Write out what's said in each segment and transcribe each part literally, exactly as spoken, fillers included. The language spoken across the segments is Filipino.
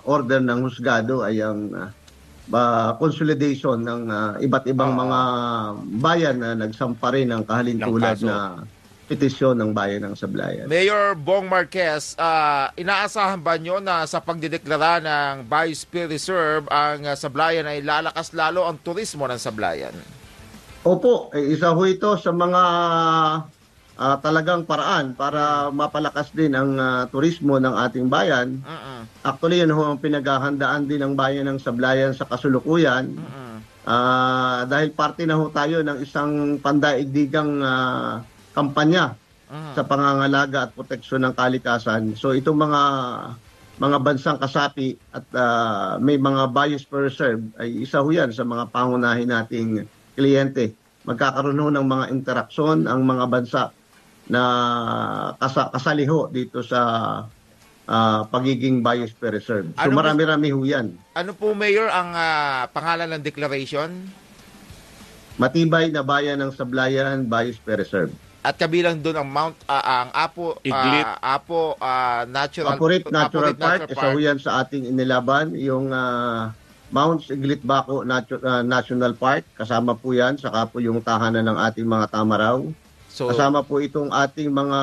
order ng husgado ay ang uh, uh, consolidation ng uh, iba't ibang uh, mga bayan na nagsampa rin ng kahalintulad na petisyon ng bayan ng Sablayan. Mayor Bong Marquez, uh, inaasahan ba nyo na sa pagdideklara ng Biosphere Reserve ang uh, Sablayan ay lalakas lalo ang turismo ng Sablayan? Opo, eh, isa ho ito sa mga uh, talagang paraan para mapalakas din ang uh, turismo ng ating bayan. Uh-uh. Actually, yun ho ang pinaghahandaan din ng bayan ng Sablayan sa kasulukuyan. Uh-uh. Uh, dahil parte na ho tayo ng isang pandaigdigang uh, kampanya uh-huh. sa pangangalaga at proteksyon ng kalikasan. So itong mga mga bansang kasapi at uh, may mga biosphere reserve ay isa ho yan sa mga pangunahin nating kliyente. Magkakaroon ho ng mga interaksyon ang mga bansa na kas- kasaliho dito sa uh, pagiging biosphere reserve. So ano marami-rami ho yan. Ano po, Mayor, ang uh, pangalan ng declaration? Matibay na Bayan ng Sablayan Biosphere Reserve. At kabilang doon ang Mount uh, ang Apo Iglit. Uh, Apo uh, Natural Apurit Natural Apurit Park, Natural isa ho yan sa ating inilaban, yung uh, Mount Iglit Baco Natu- uh, National Park, kasama po yan, saka po yung tahanan ng ating mga tamaraw. So, kasama po itong ating mga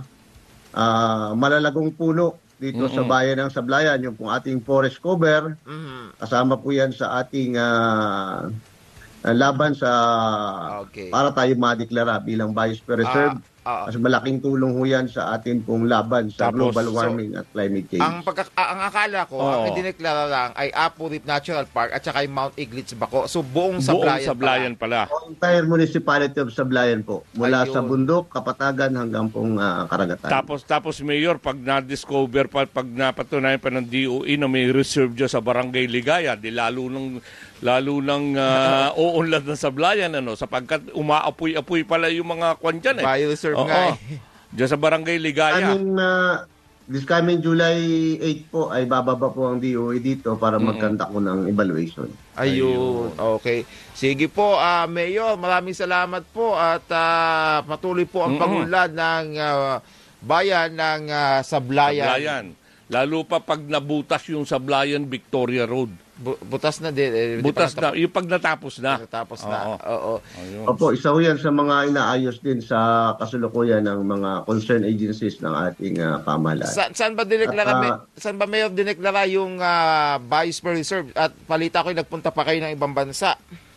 uh, malalagong puno dito mm-hmm. sa bayan ng Sablayan, yung pong ating forest cover, mm-hmm. kasama po yan sa ating uh, Uh, laban sa okay. para tayo madeklara bilang Biosphere Reserve. Uh, uh, Mas malaking tulong ho yan sa atin pong laban sa tapos, global warming so, at climate change. Ang, pagka, ang akala ko, oh. ang idineklara lang ay Apo Rit Natural Park at saka yung Mount Iglits Baco. So buong Sablayan, buong Sablayan pala. pala. Entire municipality of Sablayan po. Mula Ayun. sa bundok, Kapatagan hanggang pong uh, karagatan. Tapos, tapos Mayor, pag na-discover pa, pag napatunayan pa ng D O E na may reserve dyan sa Barangay Ligaya, di lalo nung lalo nang uh, uunlad ng Sablayan, ano, sapagkat umaapoy-apoy pala yung mga kwan dyan eh. Bioreserve nga eh. Diyan sa Barangay Ligaya. I mean, uh, this coming July eighth po ay bababa po ang D O E dito para mm-hmm. magkanta ko ng evaluation. Ayun, okay. Sige po, uh, Mayor, maraming salamat po at uh, patuloy po ang mm-hmm. pagunlad ng uh, bayan ng uh, Sablayan. Sablayan. Lalo pa pag nabutas yung Sablayan Victoria Road. Butas na din. Eh, Butas na. Yung pag natapos na. Natapos na. Oo. Oo. Opo, isa ho yan sa mga inaayos din sa kasulukuyan ng mga concerned agencies ng ating uh, pamahalaan. Sa, saan ba dineklara, uh, saan ba Mayor dineklara yung uh, Biosphere Reserve? At palita ko nagpunta pa kayo ng ibang bansa.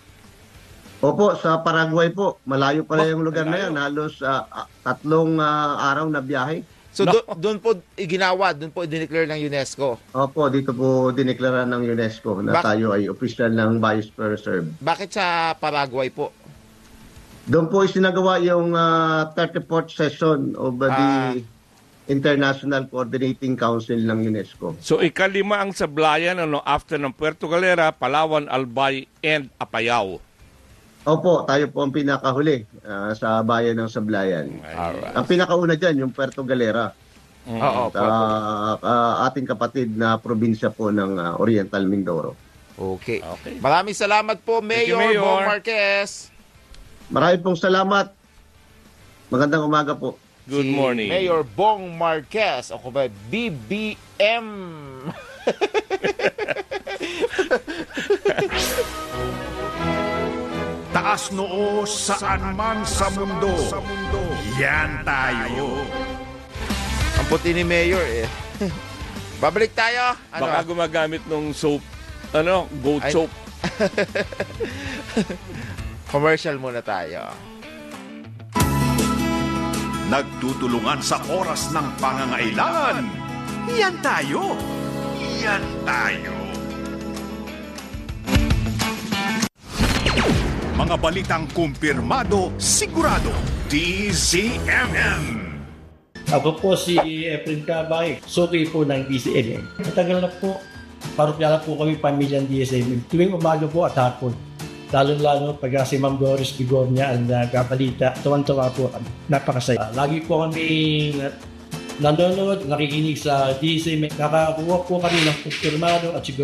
Opo, sa Paraguay po. Malayo pala oh, yung lugar malayo. na yan. Halos uh, tatlong uh, araw na biyahe. So no. do, doon po iginawa, doon po dineclare ng UNESCO? Opo, dito po dineklara ng UNESCO na Bak- tayo ay official ng Biosphere Reserve. Bakit sa Paraguay po? Doon po isinagawa yung uh, thirty-fourth session of uh, the ah. International Coordinating Council ng UNESCO. So ikalima ang Sablayan ano, after ng Puerto Galera, Palawan, Albay, and Apayao. Opo, tayo po ang pinakahuli uh, sa bayan ng Sablayan. Alright. Ang pinakauna dyan, yung Puerto Galera. Mm-hmm. Oo, uh, uh, ating kapatid na probinsya po ng uh, Oriental Mindoro. Okay. okay. Maraming salamat po, Mayor, you, Mayor Bong Marquez. Maraming pong salamat. Magandang umaga po. Good si morning. Mayor Bong Marquez, ako ba, B B M. Taas noo saan man sa mundo. Yan tayo. Ang puti ni Mayor eh. Babalik tayo. Ano? Baka gumagamit ng soap. Ano? Goat Ay... soap. Commercial muna tayo. Nagtutulungan sa oras ng pangangailangan. Yan tayo. Yan tayo. Mga balitang kumpirmado, sigurado. D Z M M. Ako po si Efren Cabay, suki po ng D Z M M. Matagal na po, parokya na po kami pamilyang D Z M M. Tuwing umaga po at hapon. Lalo-lalo pag si Ma'am Doris Bigornia ang nagbabalita, tuwan-tuwa po kami. Napakasaya. Lagi po kami nanonood, nakikinig sa D Z M M. Nakakuha po kami ng kumpirmado at siguro